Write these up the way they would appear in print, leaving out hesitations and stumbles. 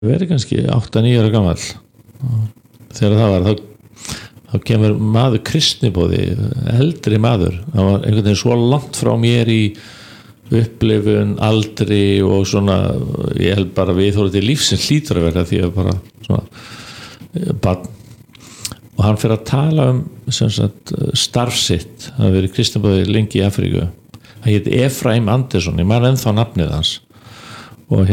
verið kannski 8-9 ára gamall þegar það var þá kemur maður kristnibóði, eldri maður, það var einhvern veginn svo langt frá mér í upplifun, aldri og svona, ég held bara við þóru til lífsins hlýtur að vera því að bara svona barn og hann fyrir að tala sem sagt, starf sitt, það hefur verið kristnibóði lengi í Afríku, hann heit Efraim Andersson, ég man ennþá nafnið hans og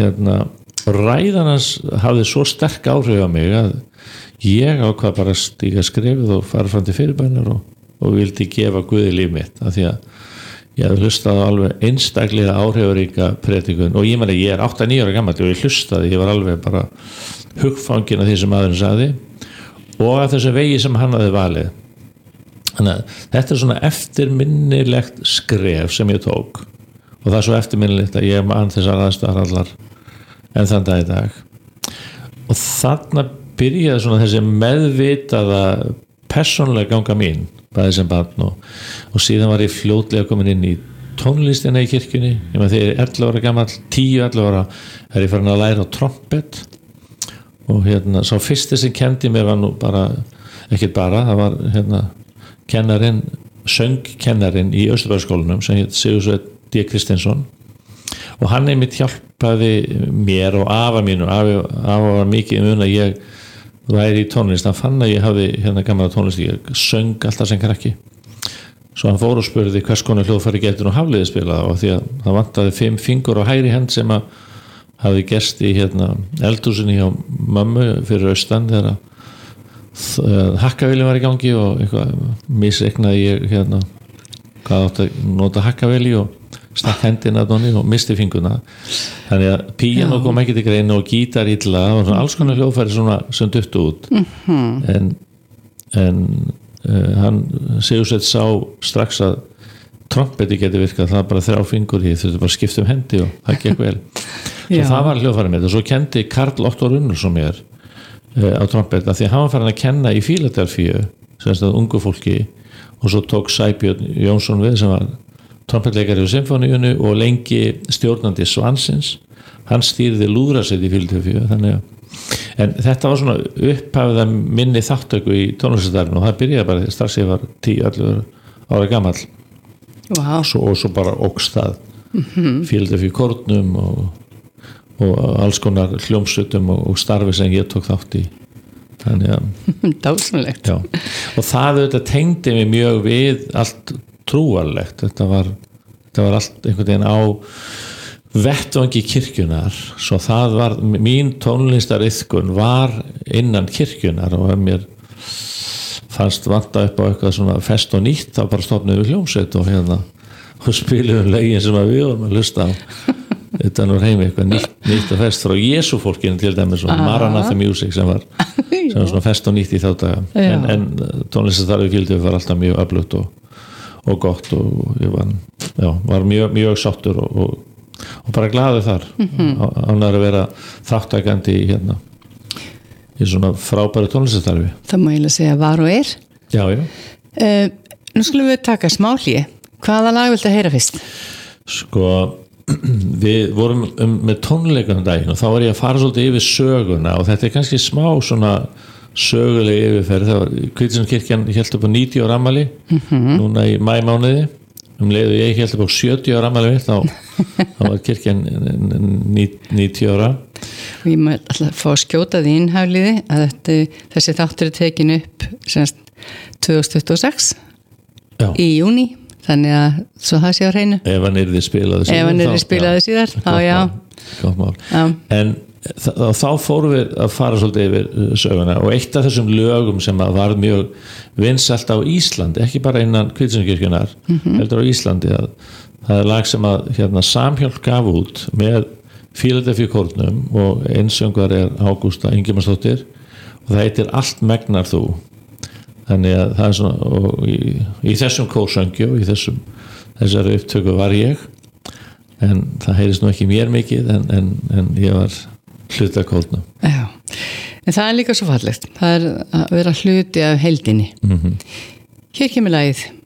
ræðan hans hafði svo sterk áhrif á mig að ég ákvað bara að stíga skrefið og fara fram til fyrirbænar og vildi gefa Guði líf mitt af því að ég hafði hlustað á alveg einstaklega áhrifaríka predikun og ég 8-9 ára gamall og ég hlustaði, ég var alveg bara hugfangin af því sem maðurinn sagði og af þessu vegi sem hann hafði valið. Þannig að þetta svona eftirminnilegt skref sem ég tók og það er svo eftirminnilegt að ég man þessar aðstæðar allar en þann dag í dag og þarna byrjaði svona þessi meðvitaða persónulega ganga mín bæði sem barn og síðan var ég fljótlega komin inn í tónlistina í kirkjunni þegar ég er 11 ára gamall 10-11 ára er ég farin að læra á trompet og sá fyrsti sem kendi mér var nú bara ekkert bara, það var kennarinn, söngkennarinn í Austurbæjarskólanum sem heit Sigursveinn D. Kristinsson og hann einmitt hjálpaði mér og afa mínu, afa var mikið að ég væri í tónlist, hann fann að ég hafði gamla tónlist, ég söng alltaf sem krakki svo hann fór og spurði hvers konar hljóðfæri getur nú Hafliði spilað og því að það vantaði 5 fingur á hægri hend sem að hafði gerst í eldhúsinni hjá mömmu fyrir austan þegar hakkavéljum var í gangi og eitthvað misreiknaði ég hvað átti að nota hakkavéli og stakk hendina að donni og misti fingurna þannig að píanó kom ekki til greina og gítar illa og svona alls konar hljóðfæri svona sem duttu út en hann Sigursveinn sá strax að trompeti geti virkað, það var bara 3 fingur ég þurfti bara að skipta hendi og það gekk vel svo það var hljóðfæri mitt og svo kendi Karl Otto Runnarsson mér á trompet af því að hann var farin að kenna í Fíladelfíu sem að ungu fólki og svo tók Sæbjörn Jónsson við sem var trompetleikari á symfóníunni og lengi stjórnandi Svansins hann stýrði lúðrasveit í Fíladelfíu en þetta var svona upphafið að minni þáttöku í tónlistarnum og það byrjaði bara strax ég var 10-11 ára gamall og svo bara ókst það Fíladelfíu kórnum og alls konar hljómsveitum og starfi sem ég tók þátt í þannig að dásamlegt og það auðvitað tengdi mig mjög við allt trúarlegt þetta var allt einhvern veginn á vettvangi kirkjunar svo það var, mín tónlistariðkun var innan kirkjunar og ef mér fannst vanta upp á eitthvað svona fest og nýtt þá bara stofnuðum við hljómsveit og spiluðum lögin sem við vorum að hlusta á utan úr heimi eitthvað nýtt og fest frá Jesúfólkinu til dæmis og Maranatha Music sem var svona fest og nýtt í þá daga en tónlistastarfið Fíladelfíu var alltaf mjög öflugt og gott og ég var mjög sáttur og bara glaður þar ánægður að vera þáttakandi í svona frábæru tónlistastarfi það má eiginlega segja var og er já nú skulum við taka smá hlé hvaða lag viltu heyra fyrst? Sko við vorum með tónleikanum daginn og þá var ég að fara svolítið yfir söguna og þetta er kannski smá svona söguleg yfirferð það var Hvítasunskirkjan hélt upp á 90 ára afmæli núna í maímánuði leið og ég hélt upp á 70 ára afmæli þá var kirkjan 90 ára og ég maður alltaf fá að skjóta því innhafliði að þessi þáttur er tekin upp semst 2026 í júní þannig að svo það sé á hreinu ef hann yrði spilaði síðar gott mál en þá fórum við að fara svolítið yfir söguna og eitt af þessum lögum sem var mjög vinsælt á Íslandi ekki bara innan Hvítasunskirkjunar heldur á Íslandi að það er lag sem að Samhjálp gaf út með Fíladelfíu kórnum og einsöngvar er Ágústa Ingimarsdóttir og það heitir Allt megnar þú þannig að það er svona og í þessum kórsöngju og í þessari upptöku var ég en það heyrist nú ekki mér mikið en ég var hluti af kórnum en það er líka svo fallegt það er að vera hluti af heildinni Hér kemur lagið